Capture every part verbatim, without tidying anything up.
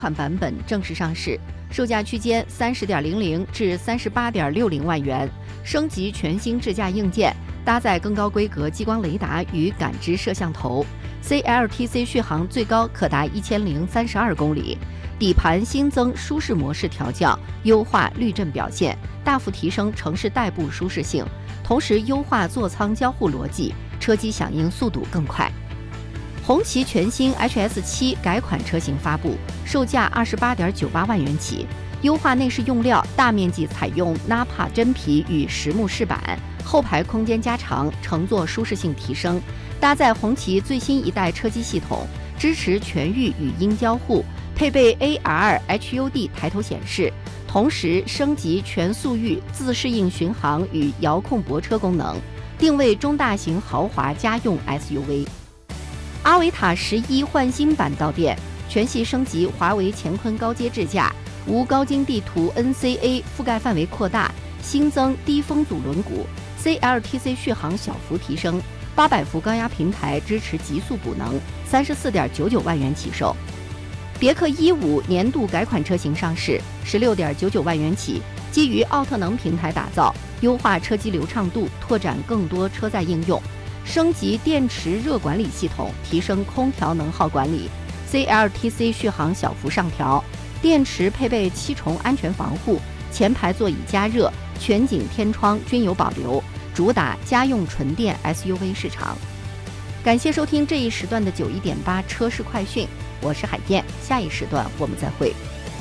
款版本正式上市，售价区间三十点零零至三十八点六零万元，升级全新智驾硬件，搭载更高规格激光雷达与感知摄像头 ，C L T C 续航最高可达一千零三十二公里。底盘新增舒适模式调教，优化滤震表现，大幅提升城市代步舒适性，同时优化座舱交互逻辑，车机响应速度更快。红旗全新 H S 七 改款车型发布，售价二十八点九八万元起，优化内饰用料，大面积采用 Nappa 真皮与实木饰板，后排空间加长，乘坐舒适性提升，搭载红旗最新一代车机系统，支持全域语音交互，配备 A R H U D 抬头显示，同时升级全速域自适应巡航与遥控泊车功能，定位中大型豪华家用 S U V。阿维塔十一换新版到店，全系升级华为乾坤高阶智驾，无高精地图 N C A 覆盖范围扩大，新增低风阻轮毂 ，C L T C 续航小幅提升，八百伏高压平台支持极速补能，三十四点九九万元起售。别克一五年度改款车型上市，十六点九九万元起，基于奥特能平台打造，优化车机流畅度，拓展更多车载应用。升级电池热管理系统，提升空调能耗管理 ，C L T C 续航小幅上调，电池配备七重安全防护，前排座椅加热，全景天窗均有保留，主打家用纯电 S U V 市场。感谢收听这一时段的九一点八车市快讯，我是海燕，下一时段我们再会。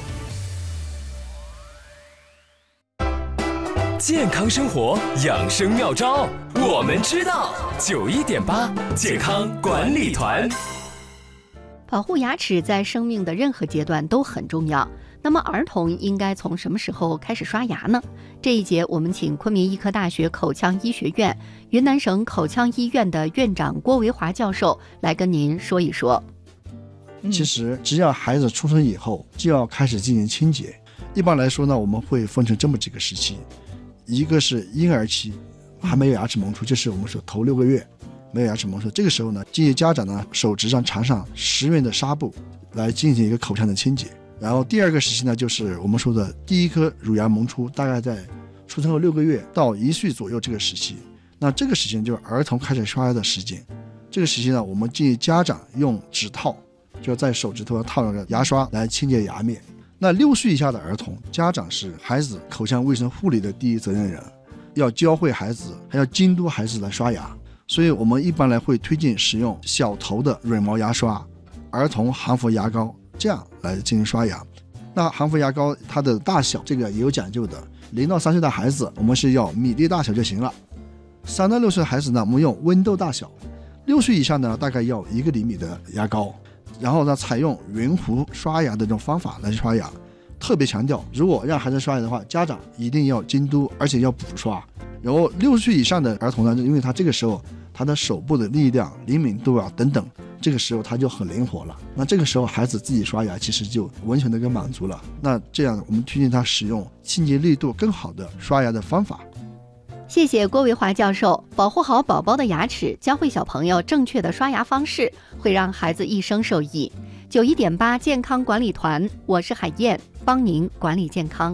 健康生活养生妙招，我们知道。九一点八健康管理团。 保护牙齿在生命的任何阶段都很重要。那么儿童应该从什么时候开始刷牙呢？这一节我们请昆明医科大学口腔医学院、云南省口腔医院的院长郭维华教授来跟您说一说。 其实只要孩子出生以后就要开始进行清洁。一般来说呢，我们会分成这么几个时期，一个是婴儿期，还没有牙齿萌出，就是我们说头六个月没有牙齿萌出，这个时候呢，建议家长呢手指上缠上十元的纱布来进行一个口腔的清洁。然后第二个时期呢，就是我们说的第一颗乳牙萌出，大概在出生后六个月到一岁左右这个时期。那这个时间就是儿童开始刷牙的时间。这个时期呢，我们建议家长用指套，就在手指头上套那个牙刷来清洁牙面。那六岁以下的儿童，家长是孩子口腔卫生护理的第一责任人，要教会孩子，还要监督孩子来刷牙。所以我们一般来会推荐使用小头的软毛牙刷、儿童含氟牙膏，这样来进行刷牙。那含氟牙膏它的大小这个也有讲究的，零到三岁的孩子我们是要米粒大小就行了，三到六岁的孩子呢，我们用豌豆大小，六岁以上呢大概要一个厘米的牙膏。然后呢，采用圆弧刷牙的这种方法来刷牙。特别强调，如果让孩子刷牙的话，家长一定要监督，而且要补刷。然后六岁以上的儿童呢，因为他这个时候他的手部的力量、灵敏度啊等等，这个时候他就很灵活了。那这个时候孩子自己刷牙其实就完全的一个满足了。那这样我们推荐他使用清洁力度更好的刷牙的方法。 谢谢郭维华教授。保护好宝宝的牙齿，教会小朋友正确的刷牙方式，会让孩子一生受益。九一点八健康管理团，我是海燕，帮您管理健康。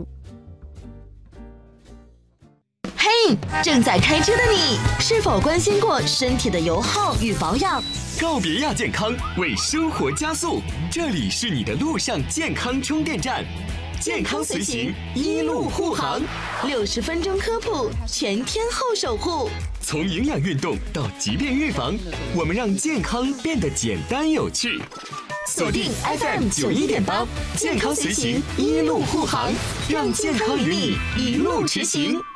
嘿，正在开车的你，是否关心过身体的油耗与保养？ 告别亚健康，为生活加速，这里是你的路上健康充电站。健康随行，一路护航， 六十分钟科普，全天候守护。 从营养运动到疾病预防，我们让健康变得简单有趣。 锁定 F M 九一点八，健康随行，一路护航，让健康与你一路驰行。